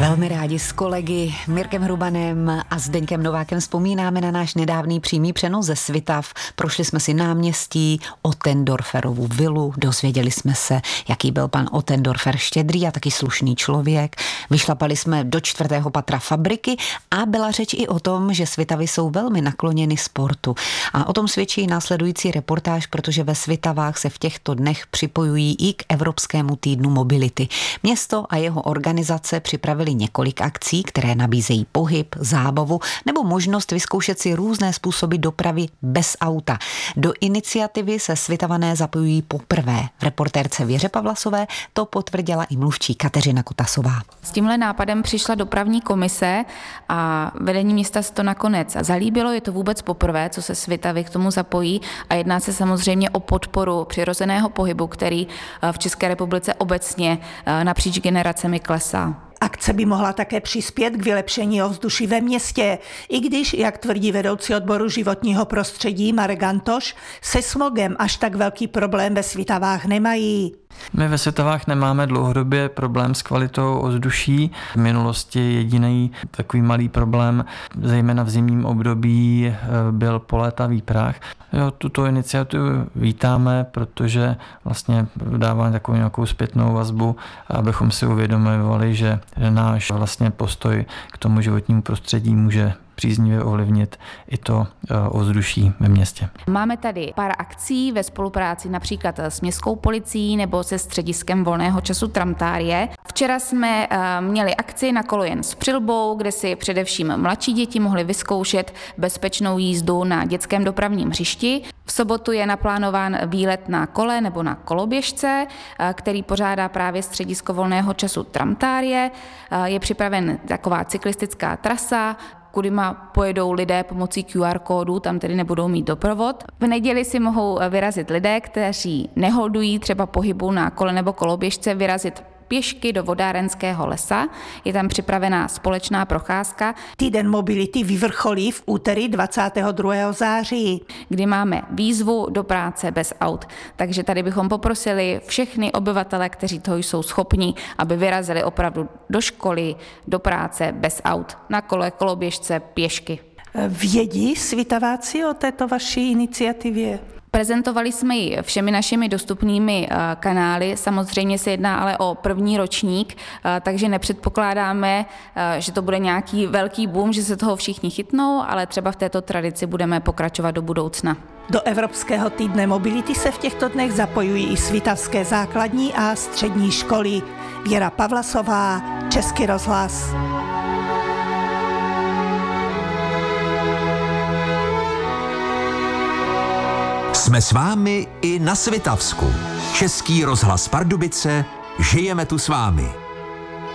Velmi rádi s kolegy Mirkem Hrubanem a Zdeňkem Novákem vzpomínáme na náš nedávný přímý přenos ze Svitav. Prošli jsme si náměstí, Ottendorferovu vilu, dozvěděli jsme se, jaký byl pan Ottendorfer štědrý a taky slušný člověk. Vyšlapali jsme do 4. patra fabriky a byla řeč i o tom, že Svitavy jsou velmi nakloněny sportu. A o tom svědčí následující reportáž, protože ve Svitavách se v těchto dnech připojují i k Evropskému týdnu mobility. Město a jeho organizace připravili několik akcí, které nabízejí pohyb, zábavu nebo možnost vyzkoušet si různé způsoby dopravy bez auta. Do iniciativy se Svitavané zapojují poprvé. Reportérce Věře Pavlasové to potvrdila i mluvčí Kateřina Kotasová. S tímhle nápadem přišla dopravní komise a vedení města se to nakonec zalíbilo. Je to vůbec poprvé, co se Svitavy k tomu zapojí a jedná se samozřejmě o podporu přirozeného pohybu, který v České republice obecně napříč generacemi klesá. Akce by mohla také přispět k vylepšení ovzduší ve městě, i když, jak tvrdí vedoucí odboru životního prostředí Marek Antoš, se smogem až tak velký problém ve Svitavách nemají. My ve Svitavách nemáme dlouhodobě problém s kvalitou ovzduší. V minulosti jediný takový malý problém, zejména v zimním období, byl polétavý prach. Tuto iniciativu vítáme, protože vlastně dává takovou nějakou zpětnou vazbu, abychom si uvědomovali, že náš vlastně postoj k tomu životnímu prostředí může příznivě ovlivnit i to ovzduší ve městě. Máme tady pár akcí ve spolupráci například s městskou policií nebo se střediskem volného času Tramtárie. Včera jsme měli akci na kolo jen s přilbou, kde si především mladší děti mohly vyzkoušet bezpečnou jízdu na dětském dopravním hřišti. V sobotu je naplánován výlet na kole nebo na koloběžce, který pořádá právě středisko volného času Tramtárie. Je připraven taková cyklistická trasa, kudyma pojedou lidé pomocí QR kódu, tam tedy nebudou mít doprovod. V neděli si mohou vyrazit lidé, kteří neholdují třeba pohybu na kole nebo koloběžce, vyrazit pěšky do vodárenského lesa. Je tam připravená společná procházka. Týden mobility vyvrcholí v úterý 22. září. Kdy máme výzvu do práce bez aut. Takže tady bychom poprosili všechny obyvatele, kteří toho jsou schopní, aby vyrazili opravdu do školy, do práce bez aut. Na kole, koloběžce, pěšky. Vědí Svitaváci o této vaší iniciativě? Prezentovali jsme ji všemi našimi dostupnými kanály, samozřejmě se jedná ale o první ročník, takže nepředpokládáme, že to bude nějaký velký boom, že se toho všichni chytnou, ale třeba v této tradici budeme pokračovat do budoucna. Do Evropského týdne mobility se v těchto dnech zapojují i svitavské základní a střední školy. Věra Pavlasová, Český rozhlas. Jsme s vámi i na Svitavsku. Český rozhlas Pardubice, žijeme tu s vámi.